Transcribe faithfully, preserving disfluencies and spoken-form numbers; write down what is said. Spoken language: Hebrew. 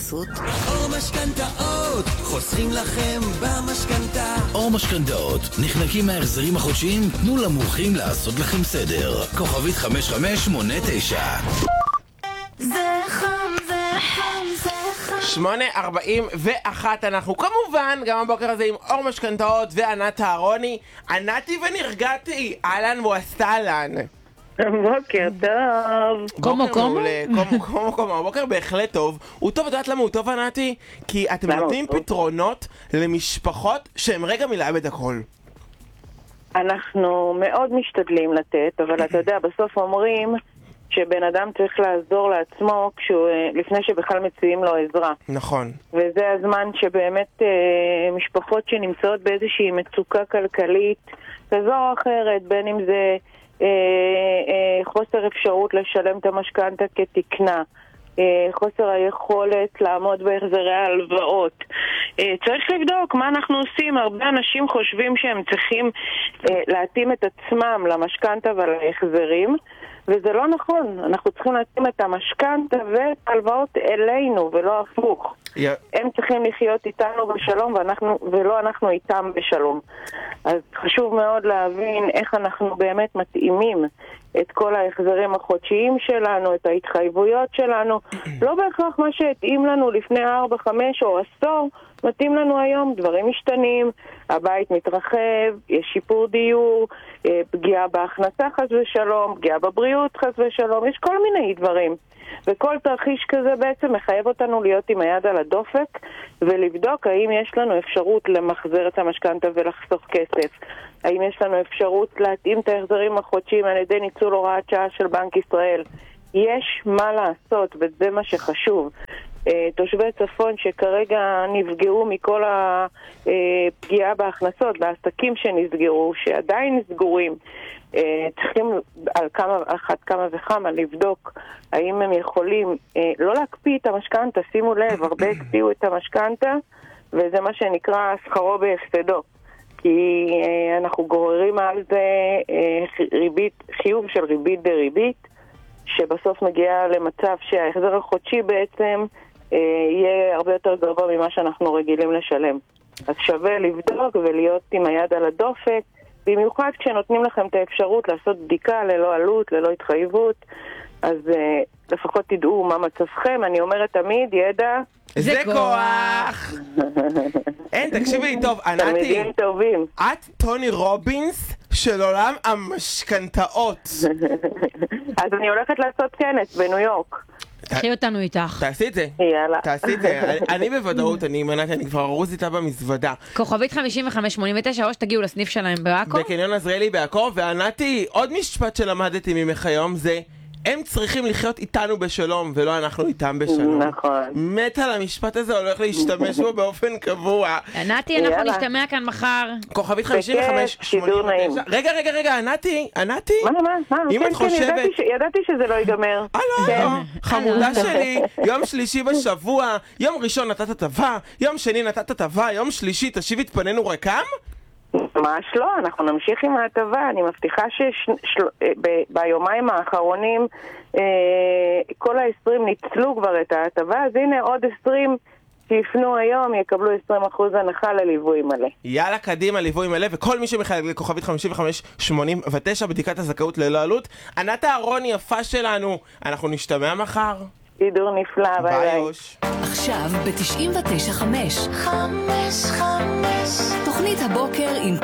לעשות? אור משכנתאות, חוסכים לכם במשכנתה. אור משכנתאות, נחנקים מההחזרים החודשיים? תנו למומחים לעשות לכם סדר. כוכבית חמש חמש שמונה תשע. זה חם, זה חם, זה חם. שמונה ארבעים ואחת, אנחנו כמובן גם הבוקר הזה עם אור משכנתאות וענת אהרוני. ענתי ונרגעתי, אהלן ואסהלן. בוקר טוב. קומו קומו? קומו קומו, הבוקר בהחלט טוב. הוא טוב, את יודעת למה הוא טוב, ענתי? כי אתם נותנים פתרונות למשפחות שהם רגע מלאבד הכל. אנחנו מאוד משתדלים לתת, אבל אתה יודע, בסוף אומרים שבן אדם צריך לעזור לעצמו כשהוא, לפני שבכלל מציעים לו עזרה. נכון. וזה הזמן שבאמת משפחות שנמצאות באיזושהי מצוקה כלכלית כזו או אחרת, בין אם זה אה, אה, חוסר אפשרות לשלם את המשכנתה כתקנה, אה, חוסר היכולת לעמוד בהחזרי ההלוואות. אה, צריך לבדוק מה אנחנו עושים. הרבה אנשים חושבים שהם צריכים אה, להתאים את עצמם למשכנתה ולהחזרים, וזה לא נכון. אנחנו צריכים להתאים את המשכנתה ואת ההלוואות אלינו ולא הפוך. Yeah. הם צריכים לחיות איתנו בשלום ואנחנו, ולא אנחנו איתם בשלום. אז חשוב מאוד להבין איך אנחנו באמת מתאימים את כל ההחזרים החודשיים שלנו, את ההתחייבויות שלנו. לא בהכרח מה שהתאים לנו לפני ארבע, חמש או עשור מתאים לנו היום. דברים משתנים, הבית מתרחב, יש שיפור דיור, פגיעה בהכנסה חס ושלום, פגיעה בבריאות חס ושלום, יש כל מיני דברים. וכל תרחיש כזה בעצם מחייב אותנו להיות עם היד על הדופק ולבדוק האם יש לנו אפשרות למחזר את המשכנתה ולחסוך כסף. האם יש לנו אפשרות להתאים את ההחזרים החודשיים על ידי ניצול הוראת שעה של בנק ישראל. יש מה לעשות וזה מה שחשוב. תושבי צפון שכרגע נפגעו מכל הפגיעה בהכנסות, בעסקים שנסגרו, שעדיין סגורים, צריכים על כמה, אחת כמה וכמה לבדוק האם הם יכולים לא להקפיא את המשכנתה. שימו לב, הרבה הקפיאו את המשכנתה וזה מה שנקרא שכרו בהפסדו, כי אנחנו גוררים על זה ריבית, חיוב של ריבית דריבית, שבסוף מגיע למצב שההחזר החודשי בעצם יהיה הרבה יותר גבוה ממה שאנחנו רגילים לשלם. אז שווה לבדוק ולהיות עם היד על הדופק, במיוחד כשנותנים לכם את האפשרות לעשות בדיקה ללא עלות, ללא התחייבות. אז uh, לפחות תדעו מה מצבכם. אני אומרת תמיד, ידע זה כוח. אין, תקשיבי לי טוב, ענתי, תלמידים טובים. את טוני רובינס של עולם המשכנתאות. אז אני הולכת לעשות כנס בניו יורק. תחי אותנו איתך. תעשי את זה. יאללה. תעשי את זה. אני בוודאות, אני מנעתי, אני כבר ארוז איתה במזוודה. כוכבית חמישים וחמש שמונים ותשע, או שתגיעו לסניף שלהם בעכו. בקניון עזריאלי בעכו. וענתי, עוד משפט שלמדתי ממך היום זה, הם צריכים לחיות איתנו בשלום ולא אנחנו איתם בשלום. נכון. מת על המשפט הזה, הולך להשתמש בו באופן קבוע. ענתי, אנחנו נשתמע כאן מחר. כוכבית חמישים וחמש שמונים ותשע. רגע, רגע, רגע, ענתי, ענתי. מה, מה, מה? אם את חושבת... ידעתי שזה לא ייגמר. אה, לא, לא. חמודה שלי, יום שלישי בשבוע, יום ראשון נתת הטבה, יום שני נתת הטבה, יום שלישי תשיב את פנינו רקם? ממש לא, אנחנו נמשיך עם ההטבה. אני מבטיחה שביומיים האחרונים כל ה-עשרים ניצלו כבר את ההטבה, אז הנה עוד עשרים שיפנו היום יקבלו עשרים אחוז הנחה לליווי מלא. יאללה, קדימה, ליווי מלא, וכל מי שמחייג לכוכבית חמישים וחמש שמונים ותשע בדיקת הזכאות ללא עלות. ענת אהרוני יפה שלנו, אנחנו נשתמע מחר. סידור נפלא, ביי ביי. עכשיו ב-תשעים ותשע חמש. חמש חמש. תוכנית הבוקר עם